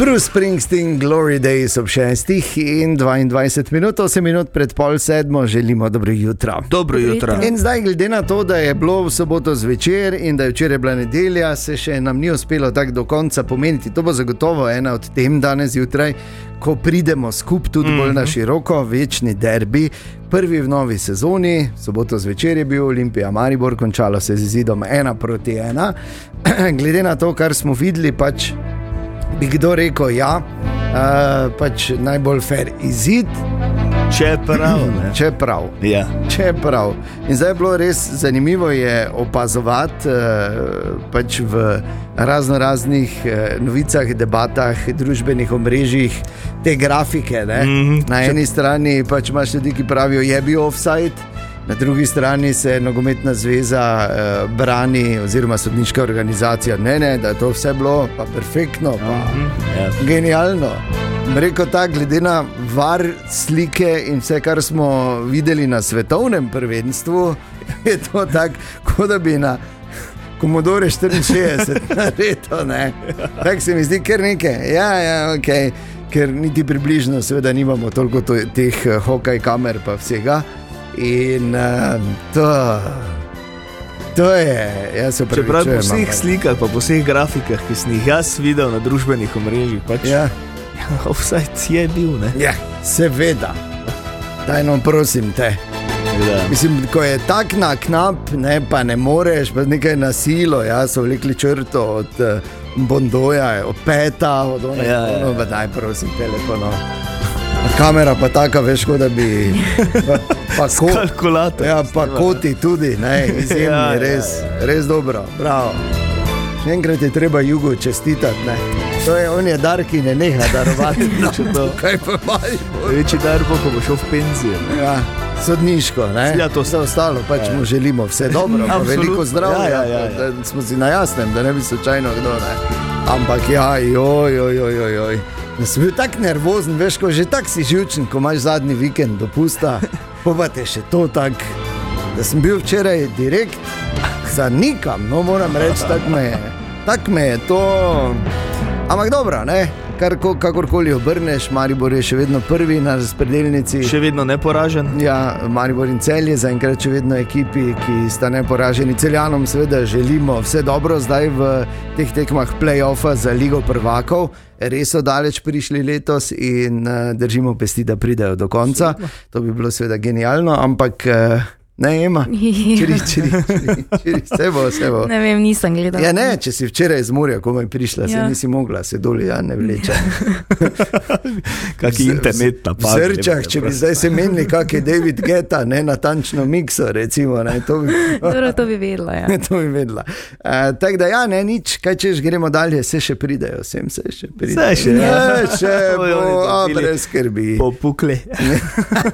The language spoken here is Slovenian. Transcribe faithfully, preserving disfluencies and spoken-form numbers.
Bruce Springsteen, Glory Days ob šestih in dvaindvajset minut, osem minut pred pol sedmo, želimo dobro jutro. Dobro jutro. In zdaj, glede na to, da je bilo v soboto zvečer in da je včeraj bila nedelja, se še nam ni uspelo tako do konca pomeniti. To bo zagotovo ena od tem danes jutraj, ko pridemo skup tudi bolj na široko, večni derbi. Prvi v novi sezoni, soboto zvečer je bil Olimpija Maribor, končalo se z izidom ena proti ena. Glede na to, kar smo videli, pač bi kdo rekel ja, uh, pač najbolj fair izid. Čeprav, ne? Čeprav. Ja. Čeprav. In zdaj je bilo res zanimivo je opazovati uh, pač v razno raznih uh, novicah, debatah, družbenih omrežjih te grafike, ne? Mm-hmm. Na eni strani pač imaš ljudi, ki pravijo je bil offside, na drugi strani se nogometna zveza uh, brani oziroma sodniška organizacija, ne, ne, da je to vse bilo pa perfektno, pa mm-hmm. yeah. genialno. Rekel tak, glede na var slike in vse, kar smo videli na svetovnem prvenstvu, je to tak, kot da bi na Commodore štiriinšestdeset naredil, ne. Tak se mi zdi kar nekaj, ja, ja, okej, okay. Ker niti približno seveda nimamo toliko to, teh uh, hokej kamer pa vsega. In uh, to, to je, jaz se pravičujem. Čeprav po vseh slikah, pa po vseh grafikah, ki sem jih jaz videl na družbenih omrežjih, pač ja. Offside je bil, ne? Ja, seveda. Dajno, prosim te. Da. Mislim, ko je tak na knap, ne, pa ne moreš, pa nekaj na silo, ja, so vlekli črto od uh, Bondoja, od peta, od one, ja, ja, ja. Daj, prosim, telefono. Kamera pa taka, veš, kot da bi pa, pa ko, kalkulator. Ja, pa koti tudi, ne, izjemni, ja, res, ja, ja. res dobro, bravo. Še enkrat je treba Jugu čestitati, ne. To je, on je dar, ki ne neha darovati. Kaj pa mali? Večji dar bo, ko bo šel v penzijo. Ja, sodniško, ne. Ja, to vse ostalo, pač ja. Mu želimo vse dobro, pa veliko zdravja, ja, ja, ja, ja. Da smo si na jasnem, da ne bi slučajno kdo, ne. Ampak ja, joj, joj, joj, joj, joj. Da sem bil tak nervozen, veš, ko že tak si živčen, ko imaš zadnji vikend dopusta, povate še to tak, da sem bil včeraj direkt za nikam, no moram reči, tak me je, tak me je to, ampak dobro, ne, Kar, kakorkoli obrneš, Maribor je še vedno prvi na razpredelnici. Še vedno neporažen. Ja, Maribor in Celje, zaenkrat še vedno ekipi, ki sta neporaženi. Celjanom seveda želimo vse dobro zdaj v teh tekmah play-offa za Ligo prvakov. Res so daleč prišli letos in uh, držimo pesti, da pridejo do konca. To bi bilo seveda genialno, ampak... Uh, Ne, Ema, čiri, čiri, čiri, čiri, vse bo, vse bo. Ne vem, nisem gledala. Ja, ne, če si včeraj iz morja komaj prišla, ja. Se nisi mogla, se doli, ja, ne vleče. Kaki internet napak. V Zrčah, če bi zdaj se menili, kak je David Guetta, ne, natančno mikso, recimo, ne, to bi... Dobro, to bi vedela, ja. To bi vedela. Uh, tak da, ja, ne, nič, kaj češ, gremo dalje, se še pridejo, sem se še pridejo. Se še, ja. Ne, še bo, a, brez skrbi. Popukle.